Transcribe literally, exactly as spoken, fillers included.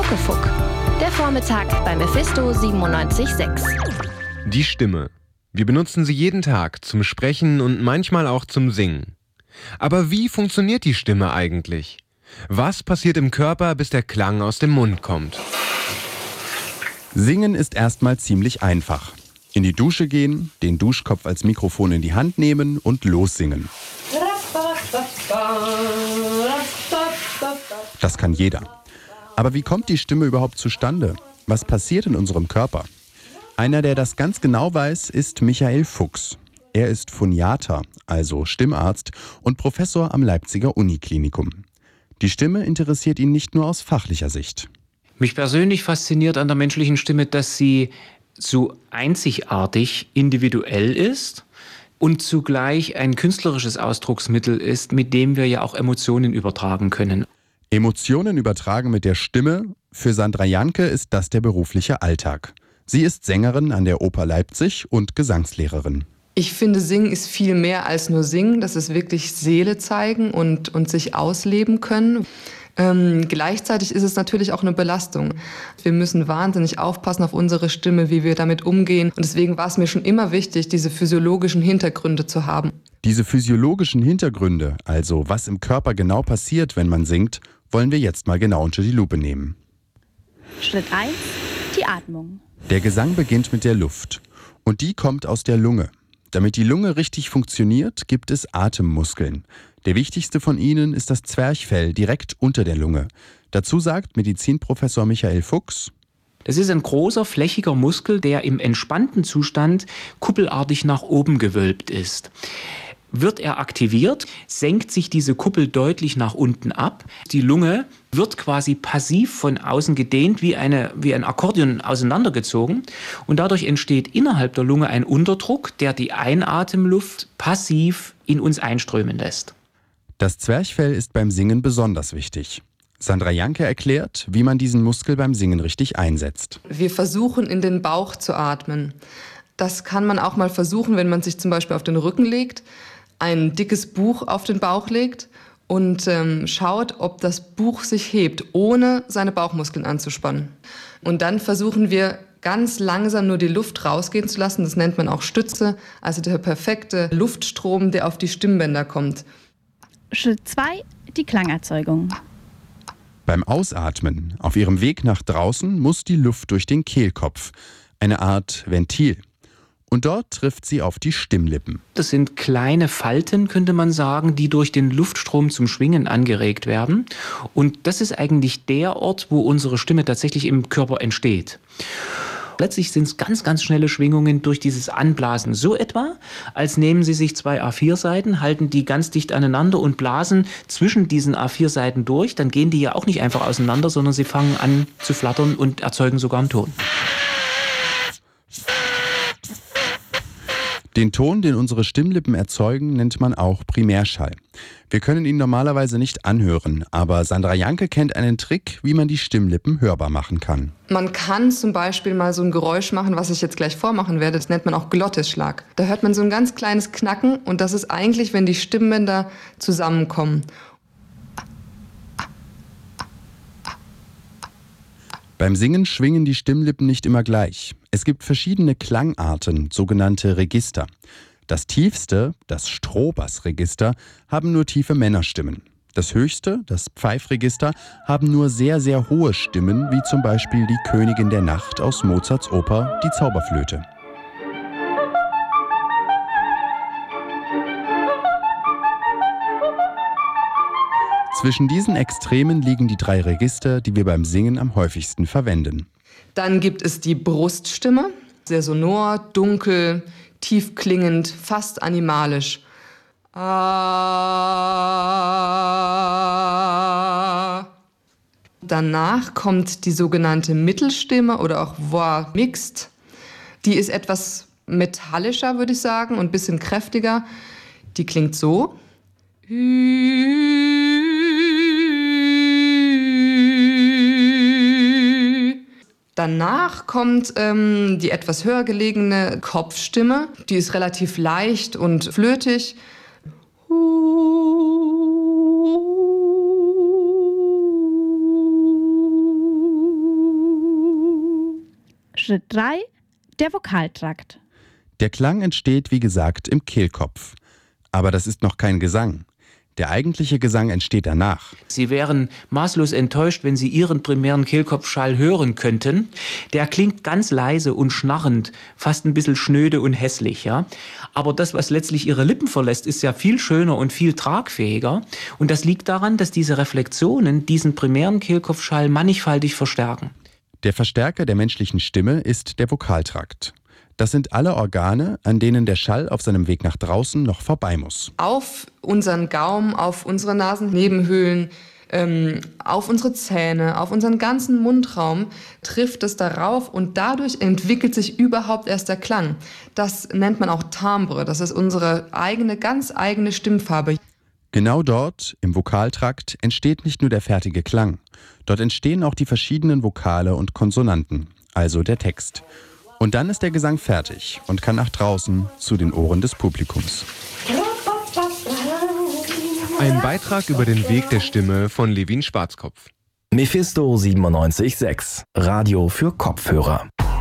Muckefuck. Der Vormittag bei Mephisto siebenundneunzig Komma sechs. Die Stimme. Wir benutzen sie jeden Tag zum Sprechen und manchmal auch zum Singen. Aber wie funktioniert die Stimme eigentlich? Was passiert im Körper, bis der Klang aus dem Mund kommt? Singen ist erstmal ziemlich einfach. In die Dusche gehen, den Duschkopf als Mikrofon in die Hand nehmen und lossingen. Das kann jeder. Aber wie kommt die Stimme überhaupt zustande? Was passiert in unserem Körper? Einer, der das ganz genau weiß, ist Michael Fuchs. Er ist Phoniater, also Stimmarzt und Professor am Leipziger Uniklinikum. Die Stimme interessiert ihn nicht nur aus fachlicher Sicht. Mich persönlich fasziniert an der menschlichen Stimme, dass sie so einzigartig individuell ist und zugleich ein künstlerisches Ausdrucksmittel ist, mit dem wir ja auch Emotionen übertragen können. Emotionen übertragen mit der Stimme? Für Sandra Janke ist das der berufliche Alltag. Sie ist Sängerin an der Oper Leipzig und Gesangslehrerin. Ich finde, Singen ist viel mehr als nur Singen. Das ist wirklich Seele zeigen und, und sich ausleben können. Ähm, gleichzeitig ist es natürlich auch eine Belastung. Wir müssen wahnsinnig aufpassen auf unsere Stimme, wie wir damit umgehen. Und deswegen war es mir schon immer wichtig, diese physiologischen Hintergründe zu haben. Diese physiologischen Hintergründe, also was im Körper genau passiert, wenn man singt, wollen wir jetzt mal genau unter die Lupe nehmen. Schritt eins, die Atmung. Der Gesang beginnt mit der Luft. Und die kommt aus der Lunge. Damit die Lunge richtig funktioniert, gibt es Atemmuskeln. Der wichtigste von ihnen ist das Zwerchfell direkt unter der Lunge. Dazu sagt Medizinprofessor Michael Fuchs: Das ist ein großer, flächiger Muskel, der im entspannten Zustand kuppelartig nach oben gewölbt ist. Wird er aktiviert, senkt sich diese Kuppel deutlich nach unten ab. Die Lunge wird quasi passiv von außen gedehnt, wie, eine, wie ein Akkordeon auseinandergezogen. Und dadurch entsteht innerhalb der Lunge ein Unterdruck, der die Einatemluft passiv in uns einströmen lässt. Das Zwerchfell ist beim Singen besonders wichtig. Sandra Janke erklärt, wie man diesen Muskel beim Singen richtig einsetzt. Wir versuchen, in den Bauch zu atmen. Das kann man auch mal versuchen, wenn man sich zum Beispiel auf den Rücken legt, ein dickes Buch auf den Bauch legt und ähm, schaut, ob das Buch sich hebt, ohne seine Bauchmuskeln anzuspannen. Und dann versuchen wir ganz langsam nur die Luft rausgehen zu lassen. Das nennt man auch Stütze, also der perfekte Luftstrom, der auf die Stimmbänder kommt. Schritt zwei, die Klangerzeugung. Beim Ausatmen, auf ihrem Weg nach draußen, muss die Luft durch den Kehlkopf, eine Art Ventil. Und dort trifft sie auf die Stimmlippen. Das sind kleine Falten, könnte man sagen, die durch den Luftstrom zum Schwingen angeregt werden. Und das ist eigentlich der Ort, wo unsere Stimme tatsächlich im Körper entsteht. Plötzlich sind es ganz, ganz schnelle Schwingungen durch dieses Anblasen. So etwa, als nehmen Sie sich zwei A vier Seiten, halten die ganz dicht aneinander und blasen zwischen diesen A vier Seiten durch. Dann gehen die ja auch nicht einfach auseinander, sondern sie fangen an zu flattern und erzeugen sogar einen Ton. Den Ton, den unsere Stimmlippen erzeugen, nennt man auch Primärschall. Wir können ihn normalerweise nicht anhören, aber Sandra Janke kennt einen Trick, wie man die Stimmlippen hörbar machen kann. Man kann zum Beispiel mal so ein Geräusch machen, was ich jetzt gleich vormachen werde. Das nennt man auch Glottisschlag. Da hört man so ein ganz kleines Knacken und das ist eigentlich, wenn die Stimmbänder zusammenkommen. Beim Singen schwingen die Stimmlippen nicht immer gleich. Es gibt verschiedene Klangarten, sogenannte Register. Das tiefste, das Strohbassregister, haben nur tiefe Männerstimmen. Das höchste, das Pfeifregister, haben nur sehr, sehr hohe Stimmen, wie zum Beispiel die Königin der Nacht aus Mozarts Oper Die Zauberflöte. Zwischen diesen Extremen liegen die drei Register, die wir beim Singen am häufigsten verwenden. Dann gibt es die Bruststimme, sehr sonor, dunkel, tief klingend, fast animalisch. Ah. Danach kommt die sogenannte Mittelstimme oder auch Voix mixte. Die ist etwas metallischer, würde ich sagen, und ein bisschen kräftiger. Die klingt so. Danach kommt ähm, die etwas höher gelegene Kopfstimme. Die ist relativ leicht und flötig. Schritt drei, der Vokaltrakt. Der Klang entsteht, wie gesagt, im Kehlkopf. Aber das ist noch kein Gesang. Der eigentliche Gesang entsteht danach. Sie wären maßlos enttäuscht, wenn Sie Ihren primären Kehlkopfschall hören könnten. Der klingt ganz leise und schnarrend, fast ein bisschen schnöde und hässlich. Ja? Aber das, was letztlich Ihre Lippen verlässt, ist ja viel schöner und viel tragfähiger. Und das liegt daran, dass diese Reflexionen diesen primären Kehlkopfschall mannigfaltig verstärken. Der Verstärker der menschlichen Stimme ist der Vokaltrakt. Das sind alle Organe, an denen der Schall auf seinem Weg nach draußen noch vorbei muss. Auf unseren Gaumen, auf unsere Nasennebenhöhlen, ähm, auf unsere Zähne, auf unseren ganzen Mundraum trifft es darauf und dadurch entwickelt sich überhaupt erst der Klang. Das nennt man auch Timbre, das ist unsere eigene, ganz eigene Stimmfarbe. Genau dort, im Vokaltrakt, entsteht nicht nur der fertige Klang. Dort entstehen auch die verschiedenen Vokale und Konsonanten, also der Text. Und dann ist der Gesang fertig und kann nach draußen zu den Ohren des Publikums. Ein Beitrag über den Weg der Stimme von Levin Schwarzkopf. Mephisto siebenundneunzig Komma sechs, Radio für Kopfhörer.